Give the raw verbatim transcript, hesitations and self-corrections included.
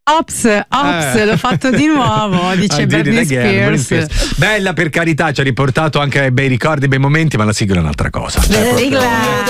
Ops, ops, eh. l'ho fatto di nuovo, dice ah, Britney Spears. Spears. Bella, per carità, ci ha riportato anche bei ricordi, bei momenti, ma la sigla è un'altra cosa. La sigla.